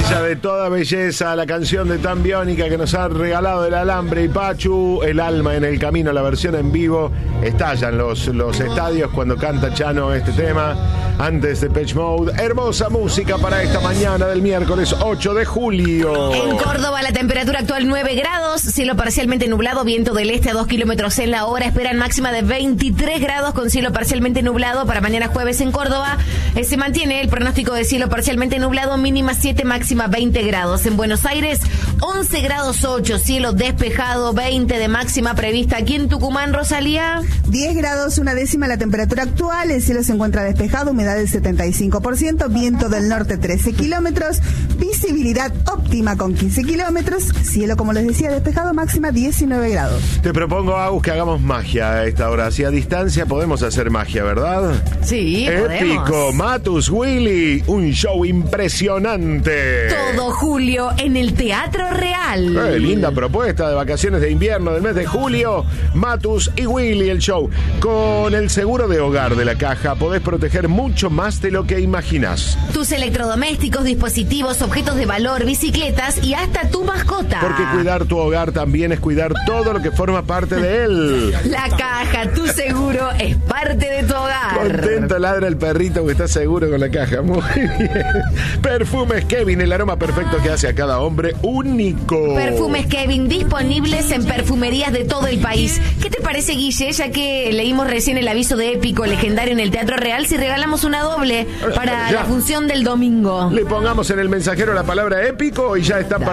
Ella de toda belleza, la canción de Tan Biónica que nos ha regalado el alambre y Pachu, El alma en el camino, la versión en vivo. Estallan los estadios cuando canta Chano este tema. Antes de Depeche Mode. Hermosa música para esta mañana del miércoles 8 de julio. En Córdoba la temperatura actual 9 grados, cielo parcialmente nublado, viento del este a 2 kilómetros en la hora. Esperan máxima de 23 grados con cielo parcialmente nublado para mañana jueves en Córdoba. Se mantiene el pronóstico de cielo parcialmente nublado, mínima 7, máxima 20 grados. En Buenos Aires 11 grados 8, cielo despejado, 20 de máxima prevista. Aquí en Tucumán, Rosalía. 10 grados, una décima la temperatura actual, el cielo se encuentra despejado, humedad del 75%, viento del norte 13 kilómetros, visibilidad óptima con 15 kilómetros, cielo, como les decía, despejado, máxima 19 grados. Te propongo, Agus, que hagamos magia a esta hora. Si a distancia podemos hacer magia, ¿verdad? Sí, épico, podemos. Matus Willy, un show impresionante. Todo julio en el Teatro Real. Qué linda propuesta de vacaciones de invierno del mes de julio. Matus y Willy, el show. Con el seguro de hogar de la Caja podés proteger mucho más de lo que imaginás. Tus electrodomésticos, dispositivos, objetos de valor, bicicletas y hasta tu mascota. Porque cuidar tu hogar también es cuidar todo lo que forma parte de él. La Caja, tu seguro, es parte de tu hogar. Contento ladra el perrito que está seguro con la Caja. Muy bien. Perfumes Kevin, el aroma perfecto que hace a cada hombre único. Perfumes Kevin, disponibles en perfumerías de todo el país. ¿Qué te parece, Guille? Ya que leímos recién el aviso de épico legendario en el Teatro Real, si regalamos una doble para la función del domingo. Le pongamos en el mensajero la palabra épico y ya están